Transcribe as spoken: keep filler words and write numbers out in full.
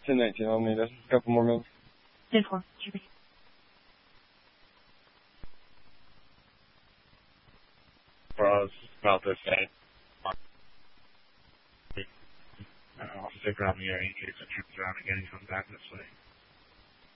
ten nineteen, I'll need a couple more minutes. ten four. Bro, I was about to say, I'll stick around the area in case it turns around again and comes back this way.